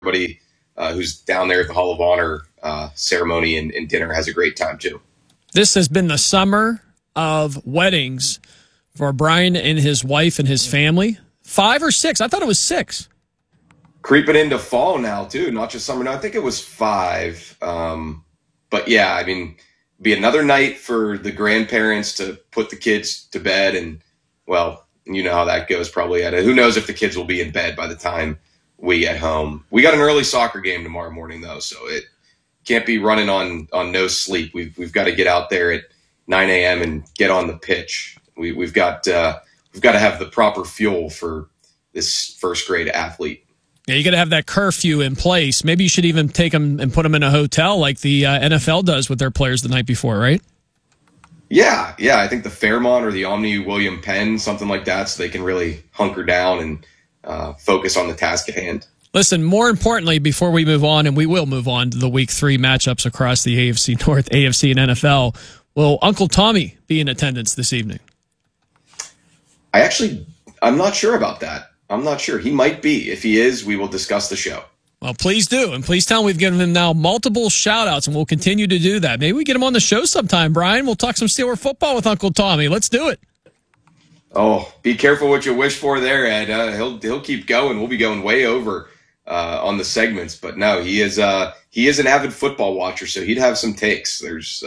everybody who's down there at the Hall of Honor ceremony and dinner has a great time too. This has been the summer of weddings for Brian and his wife and his family. 5 or 6? I thought it was 6. Creeping into fall now too, not just summer. No, I think it was 5. But yeah, I mean, be another night for the grandparents to put the kids to bed, and well, you know how that goes. Probably who knows if the kids will be in bed by the time we get home. We got an early soccer game tomorrow morning though, so it can't be running on no sleep. We've got to get out there at 9 a.m. and get on the pitch. We've got to have the proper fuel for this first grade athlete. Yeah, you got to have that curfew in place. Maybe you should even take them and put them in a hotel like the NFL does with their players the night before, right? Yeah. I think the Fairmont or the Omni William Penn, something like that, so they can really hunker down and focus on the task at hand. Listen, more importantly, before we move on, and we will move on to the Week 3 matchups across the AFC North, AFC, and NFL, will Uncle Tommy be in attendance this evening? I'm not sure about that. I'm not sure. He might be. If he is, we will discuss the show. Well, please do. And please tell him we've given him now multiple shout-outs, and we'll continue to do that. Maybe we get him on the show sometime, Brian. We'll talk some Steeler football with Uncle Tommy. Let's do it. Oh, be careful what you wish for there, Ed. He'll keep going. We'll be going way over on the segments. But no, he is an avid football watcher, so he'd have some takes. There's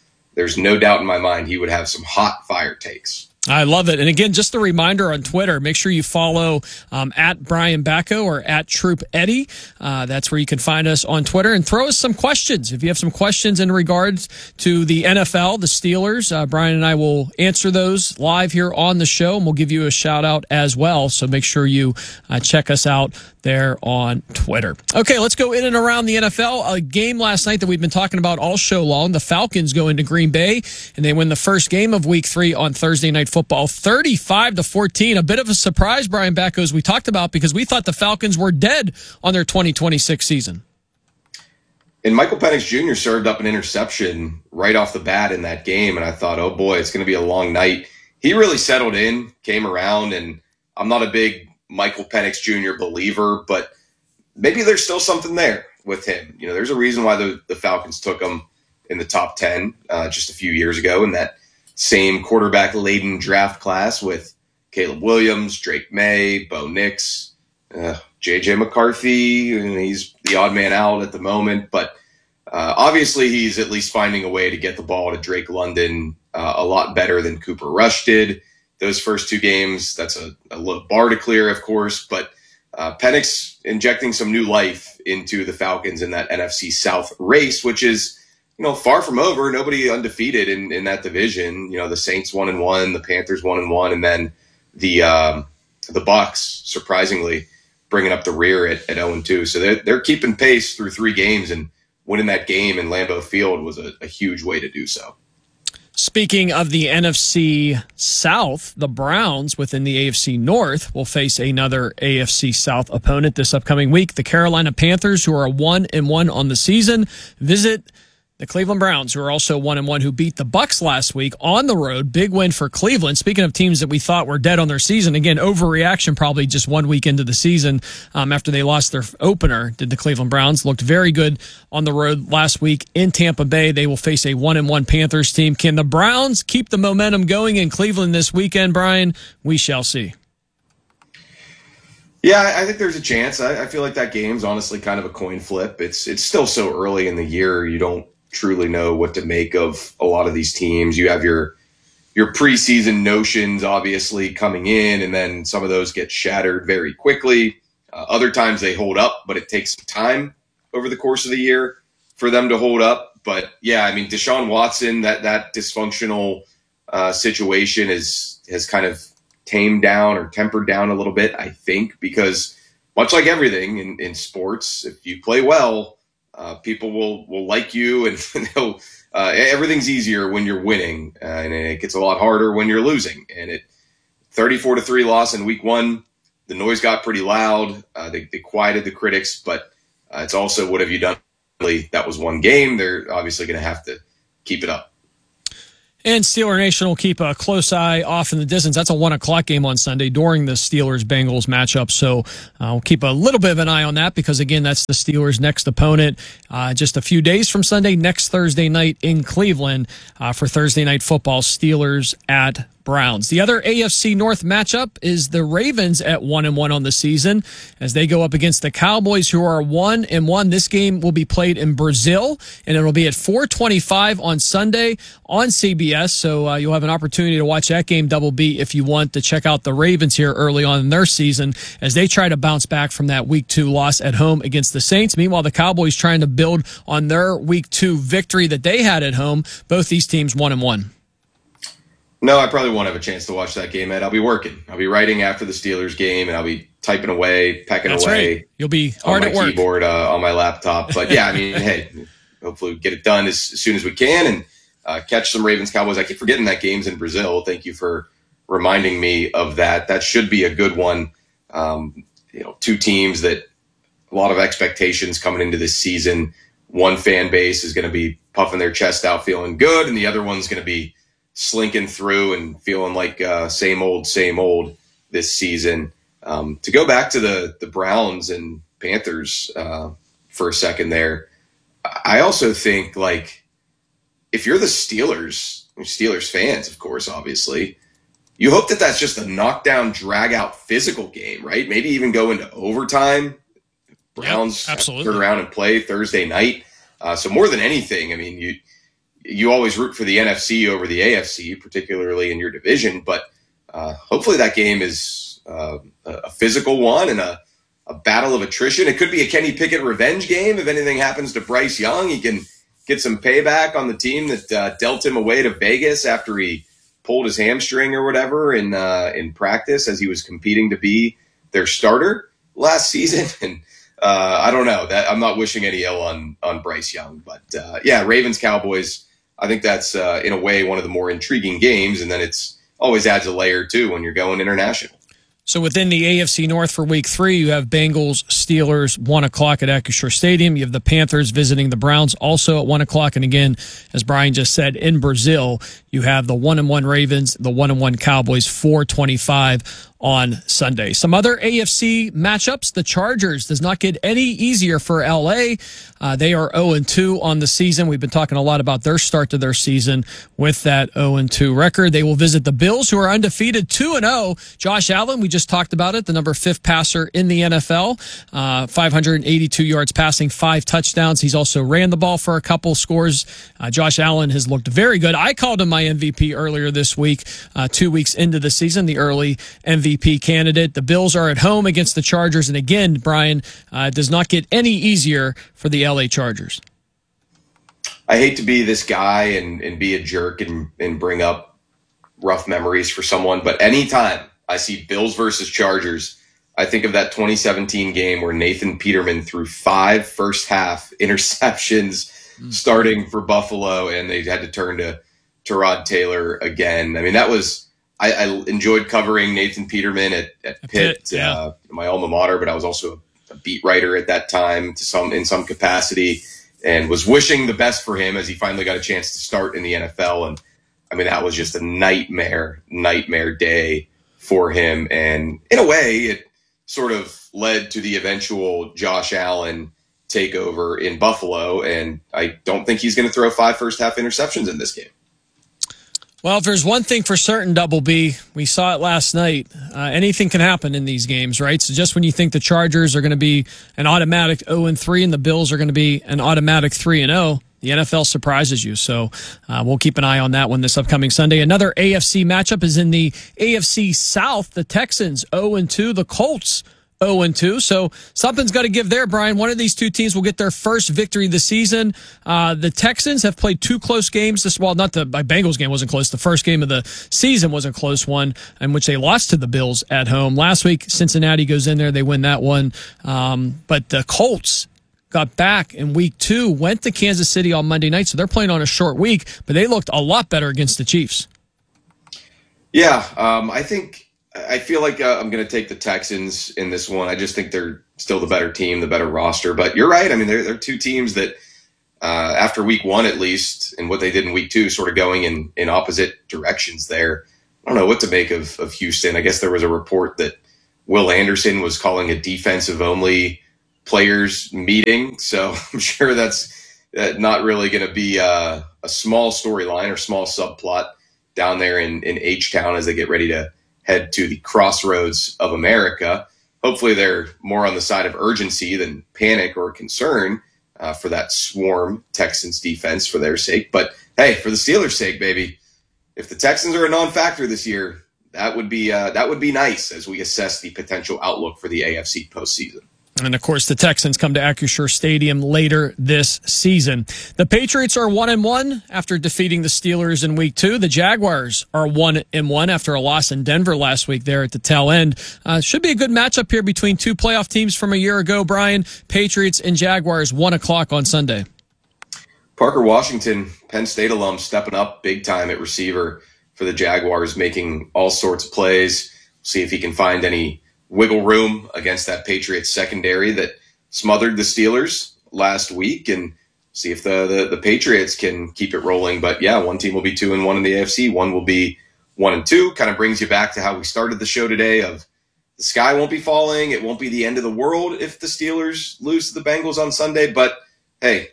no doubt in my mind he would have some hot fire takes. I love it. And again, just a reminder on Twitter, make sure you follow at Brian Bacco or at Troop Eddie. That's where you can find us on Twitter, and throw us some questions. If you have some questions in regards to the NFL, the Steelers, Brian and I will answer those live here on the show, and we'll give you a shout out as well. So make sure you check us out there on Twitter. Okay, let's go in and around the NFL. A game last night that we've been talking about all show long. The Falcons go into Green Bay, and they win the first game of Week 3 on Thursday Night Football, 35-14. A bit of a surprise, Brian Bacco, as we talked about, because we thought the Falcons were dead on their 2026 season. And Michael Penix Jr. served up an interception right off the bat in that game, and I thought, oh boy, it's going to be a long night. He really settled in, came around, and I'm not a big Michael Penix Jr. believer, but maybe there's still something there with him. You know, there's a reason why the Falcons took him in the top 10 just a few years ago in that same quarterback-laden draft class with Caleb Williams, Drake May, Bo Nix, J.J. McCarthy, and he's the odd man out at the moment, but obviously he's at least finding a way to get the ball to Drake London a lot better than Cooper Rush did. Those first 2 games, that's a low bar to clear, of course, but Penix injecting some new life into the Falcons in that NFC South race, which is, you know, far from over. Nobody undefeated in that division. You know, the Saints 1-1, the Panthers 1-1, and then the Bucks surprisingly bringing up the rear at 0-2. So they're keeping pace through 3 games, and winning that game in Lambeau Field was a huge way to do so. Speaking of the NFC South, the Browns within the AFC North will face another AFC South opponent this upcoming week. The Carolina Panthers, who are 1-1 on the season, visit the Cleveland Browns, who are also 1-1, who beat the Bucks last week on the road. Big win for Cleveland. Speaking of teams that we thought were dead on their season, again, overreaction probably just 1 week into the season after they lost their opener. Did the Cleveland Browns looked very good on the road last week in Tampa Bay. They will face a 1-1 Panthers team. Can the Browns keep the momentum going in Cleveland this weekend, Brian? We shall see. Yeah, I think there's a chance. I feel like that game's honestly kind of a coin flip. It's still so early in the year. You don't truly know what to make of a lot of these teams. You have your preseason notions obviously coming in, and then some of those get shattered very quickly. Other times they hold up, but it takes time over the course of the year for them to hold up. But yeah, I mean, Deshaun Watson, that dysfunctional situation has kind of tamed down or tempered down a little bit, I think, because much like everything in sports, if you play well, people will like you, and they'll, everything's easier when you're winning, and it gets a lot harder when you're losing. And it 34-3 loss in week 1, the noise got pretty loud. They quieted the critics, but it's also, what have you done? That was one game. They're obviously going to have to keep it up. And Steeler Nation will keep a close eye off in the distance. That's a 1 o'clock game on Sunday during the Steelers-Bengals matchup. So we'll keep a little bit of an eye on that because, again, that's the Steelers' next opponent. Just a few days from Sunday, next Thursday night in Cleveland for Thursday Night Football, Steelers at Browns. The other AFC North matchup is the Ravens at 1-1 on the season as they go up against the Cowboys, who are 1-1. This game will be played in Brazil, and it'll be at 4:25 on Sunday on CBS. So you'll have an opportunity to watch that game double B if you want to check out the Ravens here early on in their season as they try to bounce back from that Week 2 loss at home against the Saints. Meanwhile, the Cowboys trying to build on their Week 2 victory that they had at home. Both these teams 1-1. No, I probably won't have a chance to watch that game, Ed. I'll be working. I'll be writing after the Steelers game, and I'll be typing away, pecking That's away. Right. You'll be hard on at my work. keyboard on my laptop. But yeah, I mean, hey, hopefully we get it done as soon as we can and catch some Ravens Cowboys. I keep forgetting that game's in Brazil. Thank you for reminding me of that. That should be a good one. Two teams that a lot of expectations coming into this season. One fan base is going to be puffing their chest out, feeling good, and the other one's going to be slinking through and feeling like same old this season. To go back to the Browns and Panthers for a second there, I also think, like, if you're the Steelers fans, of course, obviously, you hope that that's just a knockdown, drag-out physical game, right? Maybe even go into overtime. Browns absolutely turn around and play Thursday night. So more than anything, I mean, you always root for the NFC over the AFC, particularly in your division. But hopefully that game is a physical one and a battle of attrition. It could be a Kenny Pickett revenge game. If anything happens to Bryce Young, he can get some payback on the team that dealt him away to Vegas after he pulled his hamstring or whatever in practice as he was competing to be their starter last season. And I don't know. That I'm not wishing any ill on Bryce Young. But yeah, Ravens Cowboys. I think that's, in a way, one of the more intriguing games, and then it's always adds a layer, too, when you're going international. So within the AFC North for Week 3, you have Bengals, Steelers, 1 o'clock at Acrisure Stadium. You have the Panthers visiting the Browns also at 1 o'clock. And again, as Brian just said, in Brazil, you have the 1-1 Ravens, the 1-1 Cowboys, 4:25 on Sunday. Some other AFC matchups. The Chargers does not get any easier for LA. They are 0-2 on the season. We've been talking a lot about their start to their season with that 0-2 record. They will visit the Bills, who are undefeated 2-0. Josh Allen, we just talked about it, the number 5 passer in the NFL, 582 yards passing, 5 touchdowns. He's also ran the ball for a couple scores. Josh Allen has looked very good. I called him my MVP earlier this week, 2 weeks into the season, the early MVP candidate. The Bills are at home against the Chargers. And again, Brian, it does not get any easier for the LA Chargers. I hate to be this guy and be a jerk and bring up rough memories for someone, but anytime I see Bills versus Chargers, I think of that 2017 game where Nathan Peterman threw 5 first-half interceptions starting for Buffalo, and they had to turn to Tyrod Taylor again. I mean, that was – I enjoyed covering Nathan Peterman at Pitt, yeah. My alma mater, but I was also a beat writer at that time in some capacity, and was wishing the best for him as he finally got a chance to start in the NFL. And, I mean, that was just a nightmare day for him. And in a way, it sort of led to the eventual Josh Allen takeover in Buffalo. And I don't think he's going to throw 5 first-half interceptions in this game. Well, if there's one thing for certain, Double B, we saw it last night. Anything can happen in these games, right? So just when you think the Chargers are going to be an automatic 0-3 and the Bills are going to be an automatic 3-0, the NFL surprises you. So we'll keep an eye on that one this upcoming Sunday. Another AFC matchup is in the AFC South. The Texans 0-2, the Colts 0-2. So something's got to give there, Brian. One of these two teams will get their first victory this season. The Texans have played 2 close games. Not the Bengals game wasn't close. The first game of the season was a close one in which they lost to the Bills at home. Last week, Cincinnati goes in there. They win that one. But the Colts got back in week 2, went to Kansas City on Monday night. So they're playing on a short week, but they looked a lot better against the Chiefs. Yeah, I feel like I'm going to take the Texans in this one. I just think they're still the better team, the better roster. But you're right. I mean, they're 2 teams that after week 1 at least, and what they did in week 2, sort of going in opposite directions there. I don't know what to make of Houston. I guess there was a report that Will Anderson was calling a defensive-only players meeting, so I'm sure that's not really going to be a small storyline or small subplot down there in H-Town as they get ready to head to the crossroads of America. Hopefully they're more on the side of urgency than panic or concern for that swarm Texans defense for their sake. But hey, for the Steelers' sake, baby, if the Texans are a non-factor this year, that would be nice as we assess the potential outlook for the AFC postseason. And, of course, the Texans come to Acrisure Stadium later this season. The Patriots are 1-1 after defeating the Steelers in Week 2. The Jaguars are 1-1 after a loss in Denver last week there at the tail end. Should be a good matchup here between two playoff teams from a year ago, Brian. Patriots and Jaguars, 1 o'clock on Sunday. Parker Washington, Penn State alum, stepping up big time at receiver for the Jaguars, making all sorts of plays. See if he can find any wiggle room against that Patriots secondary that smothered the Steelers last week, and see if the Patriots can keep it rolling. But yeah, one team will be 2-1 in the AFC, one will be 1-2. Kind of brings you back to how we started the show today of the sky won't be falling. It won't be the end of the world if the Steelers lose to the Bengals on Sunday. But hey,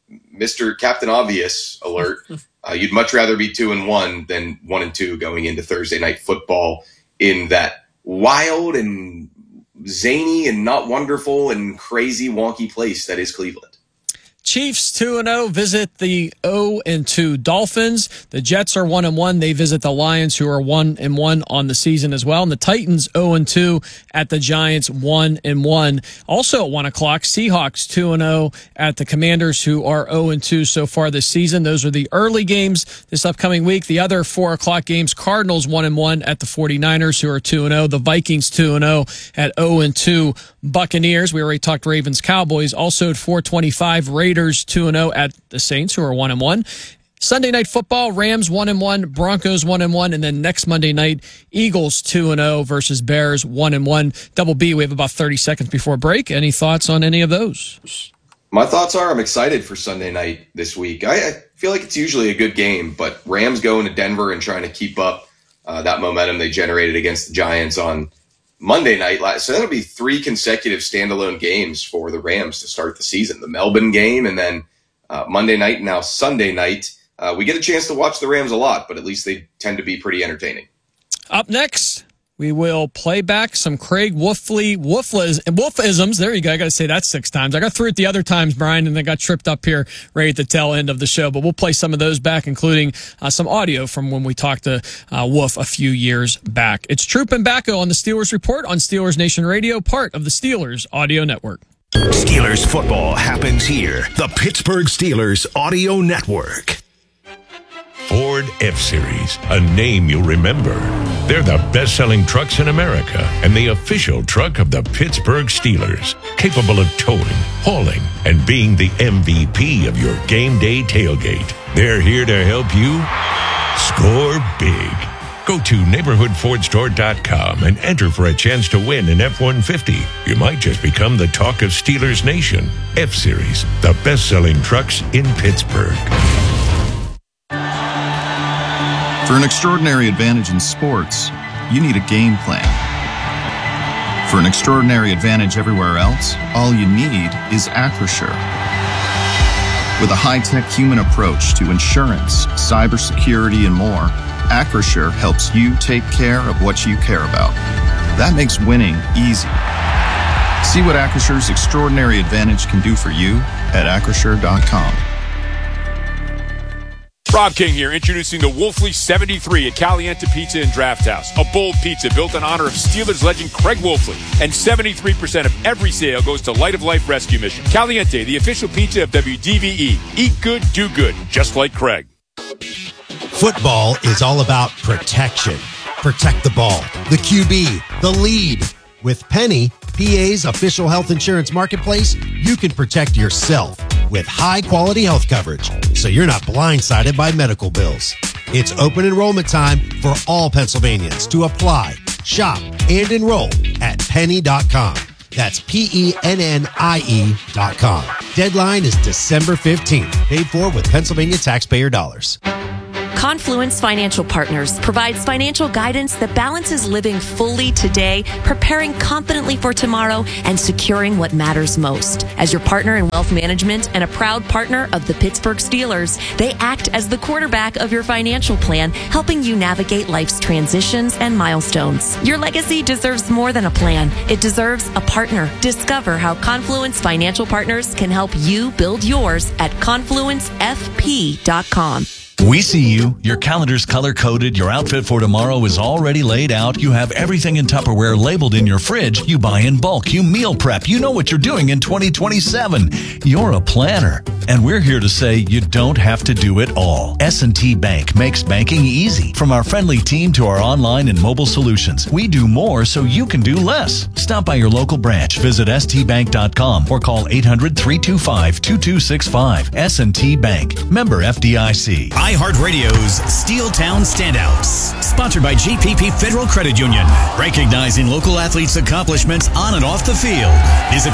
Mr. Captain Obvious alert. You'd much rather be 2-1 than 1-2 going into Thursday night football in that wild and zany and not wonderful and crazy wonky place that is Cleveland. Chiefs 2-0 visit the 0-2 Dolphins. The Jets are 1-1. They visit the Lions, who are 1-1 on the season as well. And the Titans 0-2 at the Giants, 1-1. Also at 1 o'clock, Seahawks 2-0 at the Commanders, who are 0-2 so far this season. Those are the early games this upcoming week. The other 4 o'clock games, Cardinals 1-1 at the 49ers, who are 2-0. The Vikings 2-0 at 0-2 Buccaneers. We already talked Ravens Cowboys. Also at 4:25 Raiders 2-0 at the Saints, who are 1-1. Sunday night football, Rams 1-1, Broncos 1-1, and then next Monday night, Eagles 2-0 versus Bears 1-1. Double B, we have about 30 seconds before break. Any thoughts on any of those? My thoughts are I'm excited for Sunday night this week. I feel like it's usually a good game, but Rams going to Denver and trying to keep up that momentum they generated against the Giants on Monday night. So that'll be 3 consecutive standalone games for the Rams to start the season. The Melbourne game, and then Monday night, and now Sunday night. We get a chance to watch the Rams a lot, but at least they tend to be pretty entertaining. Up next, we will play back some Craig Wolfisms. There you go. I got to say that 6 times. I got through it the other times, Brian, and I got tripped up here right at the tail end of the show. But we'll play some of those back, including some audio from when we talked to Wolf a few years back. It's Troop and Bacco on the Steelers Report on Steelers Nation Radio, part of the Steelers Audio Network. Steelers football happens here. The Pittsburgh Steelers Audio Network. Ford F-Series, a name you'll remember. They're the best-selling trucks in America and the official truck of the Pittsburgh Steelers, capable of towing, hauling, and being the MVP of your game day tailgate. They're here to help you score big. Go to neighborhoodfordstore.com and enter for a chance to win an F-150. You might just become the talk of Steelers Nation. F-Series, the best-selling trucks in Pittsburgh. For an extraordinary advantage in sports, you need a game plan. For an extraordinary advantage everywhere else, all you need is Acrisure. With a high-tech human approach to insurance, cybersecurity, and more, Acrisure helps you take care of what you care about. That makes winning easy. See what Acrissure's extraordinary advantage can do for you at Acrisure.com. Rob King here, introducing the Wolfley 73 at Caliente Pizza and Draft House. A bold pizza built in honor of Steelers legend Craig Wolfley. And 73% of every sale goes to Light of Life Rescue Mission. Caliente, the official pizza of WDVE. Eat good, do good, just like Craig. Football is all about protection. Protect the ball, the QB, the lead. With Penny, PA's official health insurance marketplace, you can protect yourself with high-quality health coverage, so you're not blindsided by medical bills. It's open enrollment time for all Pennsylvanians to apply, shop, and enroll at penny.com. That's PENNIE.com. Deadline is December 15th. Paid for with Pennsylvania taxpayer dollars. Confluence Financial Partners provides financial guidance that balances living fully today, preparing confidently for tomorrow, and securing what matters most. As your partner in wealth management and a proud partner of the Pittsburgh Steelers, they act as the quarterback of your financial plan, helping you navigate life's transitions and milestones. Your legacy deserves more than a plan. It deserves a partner. Discover how Confluence Financial Partners can help you build yours at confluencefp.com. We see you. Your calendar's color-coded. Your outfit for tomorrow is already laid out. You have everything in Tupperware labeled in your fridge. You buy in bulk. You meal prep. You know what you're doing in 2027. You're a planner. And we're here to say you don't have to do it all. S&T Bank makes banking easy. From our friendly team to our online and mobile solutions, we do more so you can do less. Stop by your local branch. Visit stbank.com or call 800-325-2265. S&T Bank. Member FDIC. iHeartRadio's Steel Town Standouts. Sponsored by GPP Federal Credit Union. Recognizing local athletes' accomplishments on and off the field. Visit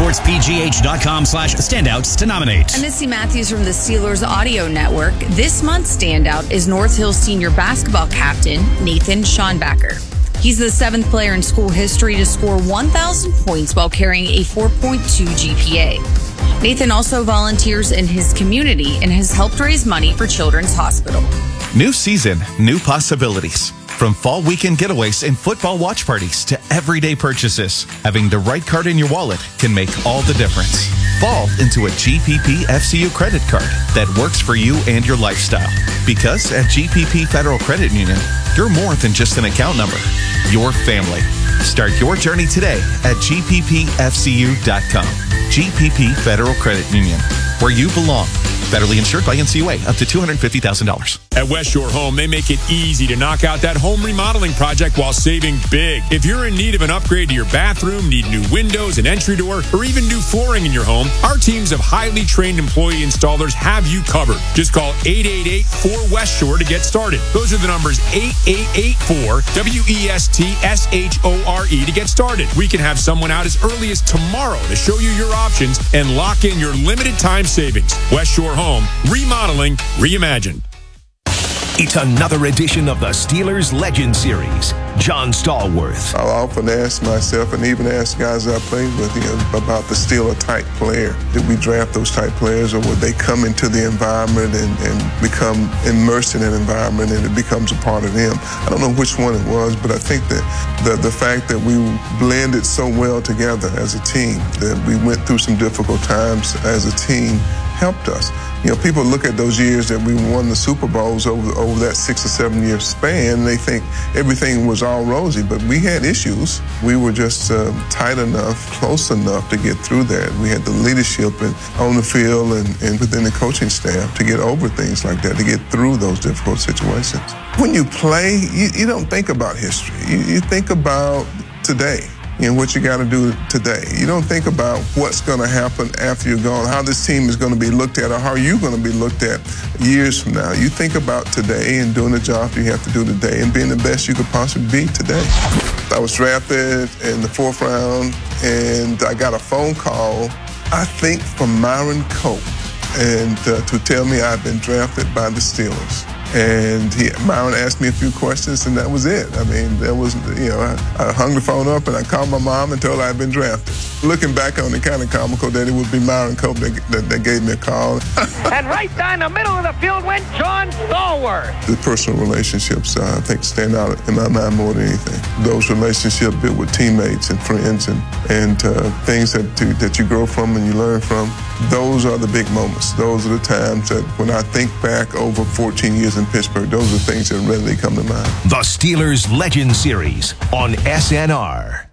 foxsportspgh.com/standouts to nominate. I'm Missy Matthews from the Steelers Audio Network. This month's standout is North Hills senior basketball captain Nathan Schonbacher. He's the 7th player in school history to score 1,000 points while carrying a 4.2 GPA. Nathan also volunteers in his community and has helped raise money for Children's Hospital. New season, new possibilities. From fall weekend getaways and football watch parties to everyday purchases, having the right card in your wallet can make all the difference. Fall into a GPP FCU credit card that works for you and your lifestyle. Because at GPP Federal Credit Union, you're more than just an account number. Your family. Start your journey today at gppfcu.com. GPP Federal Credit Union, where you belong. Federally insured by NCUA, up to $250,000. At West Shore Home, they make it easy to knock out that home remodeling project while saving big. If you're in need of an upgrade to your bathroom, need new windows, an entry door, or even new flooring in your home, our teams of highly trained employee installers have you covered. Just call 888-4West Shore to get started. Those are the numbers 8884-WESTSHORE to get started. We can have someone out as early as tomorrow to show you your options and lock in your limited time savings. West Shore Home, remodeling, reimagined. It's another edition of the Steelers Legend Series. John Stallworth. I'll often ask myself, and even ask guys I played with, about the Steeler type player. Did we draft those type players, or would they come into the environment and become immersed in an environment and it becomes a part of them? I don't know which one it was, but I think that the fact that we blended so well together as a team, that we went through some difficult times as a team, helped us. People look at those years that we won the Super Bowls over that 6 or 7 year span, and they think everything was all rosy, but we had issues. We were just tight enough, close enough to get through that. We had the leadership on the field and within the coaching staff to get over things like that, to get through those difficult situations. When you play, you don't think about history. You think about today. What you got to do today. You don't think about what's going to happen after you're gone, how this team is going to be looked at, or how you're going to be looked at years from now. You think about today and doing the job you have to do today and being the best you could possibly be today. I was drafted in the 4th round, and I got a phone call, I think, from Myron Cope, and to tell me I'd been drafted by the Steelers. And Myron asked me a few questions, and that was it. I mean, there was, I hung the phone up and I called my mom and told her I'd been drafted. Looking back on it, kind of comical that it would be Myron Cope that gave me a call. And right down the middle of the field went John Stallworth. The personal relationships, I think, stand out in my mind more than anything. Those relationships built with teammates and friends and things that you grow from and you learn from. Those are the big moments. Those are the times that when I think back over 14 years in Pittsburgh, those are things that readily come to mind. The Steelers Legend Series on SNR.